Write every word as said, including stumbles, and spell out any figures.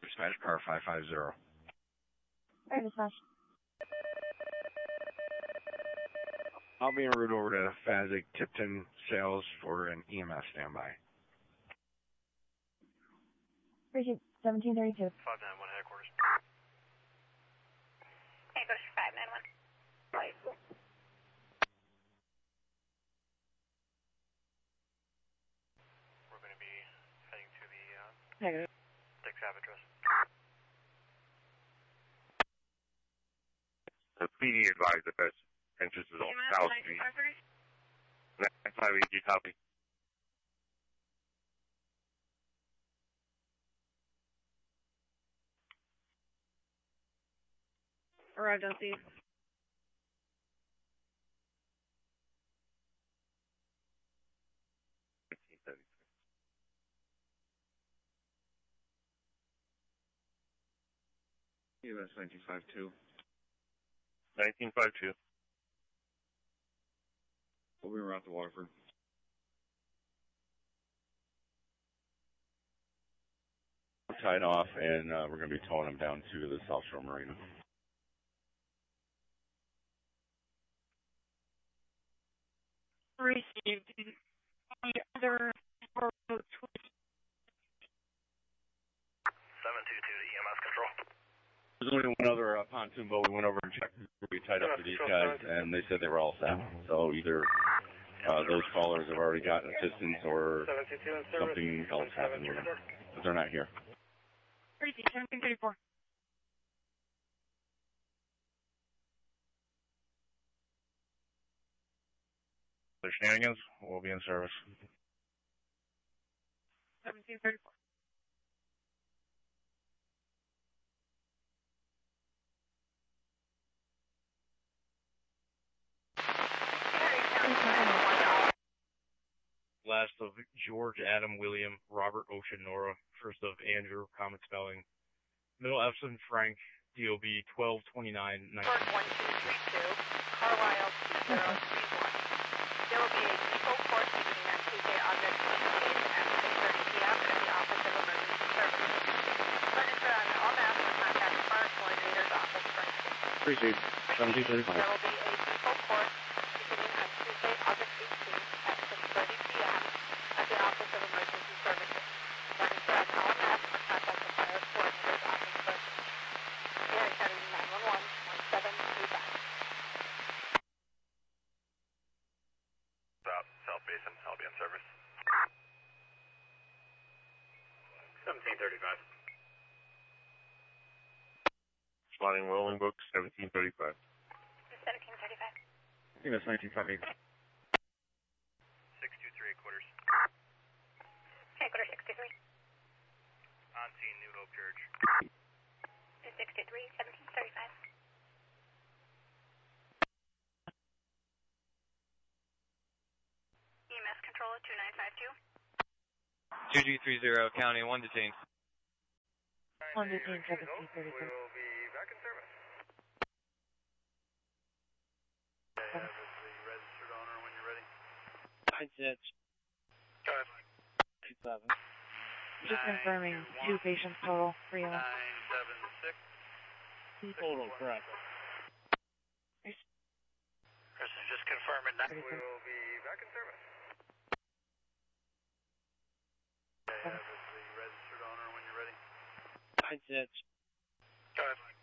Dispatch car five five zero. Alright, dispatch. I'll be en route over to Fazig Tipton Sales for an E M S standby. Appreciate seventeen thirty-two. five nine one headquarters. Headquarters for five nine one. Right. We're going to be heading to the uh, Negative. Dick's Ave address. The P D advised that that's entrance is on South Street. nine five eight, you copy? Arrived on scene. E M S nineteen five two. nineteen five two. We'll be around to Waterford. We're tied off, and uh, we're going to be towing them down to the South Shore Marina. Received. The other four roads. seven two two to E M S control. There's only one other uh, pontoon boat. We went over and checked. We tied up to these guys, and they said they were all set. So either uh, those callers have already gotten assistance or something else happened with them. But they're not here. Crazy, seventeen thirty-four. The shenanigans will be in service. seventeen thirty-four. Last of George, Adam, William, Robert, Ocean, Nora. First of Andrew, common spelling. Middle Epson, Frank, D O B twelve twenty-nine. George one two three two, Carlisle two zero three one. There will be a depot court meeting on Tuesday, August twenty-eighth at six thirty p m at the Office of Emergency Services. Furniture on all maps will contact the Fire Coordinator's office for instance. Appreciate seventeen thirty-five. There will be a depot court beginning on Tuesday, August eighteenth at six thirty p m at the Office of Emergency Services. Furniture on all maps will contact the Fire Coordinator's office for instance. Area code nine one one, one seven three five. South, South Basin, I'll be in service. seventeen thirty-five. Sliding rolling book, seventeen thirty-five. seventeen thirty-five. I think that's nineteen five eight. six two three quarters. Headquarters sixty-three. On scene, New Hope Church. sixty-three, seventeen thirty-five. E M S control two nine five two. two G three zero, county, one detained. One detained, seventeen thirty-two. We'll be back in service. Have the registered owner when you're ready. nine six. Go ahead. two seven. Just confirming two patients total for you. nine seven six. Two total, correct. Chris is just confirming that. We will be back in service. Have the registered owner when you're ready. nine six. Go ahead.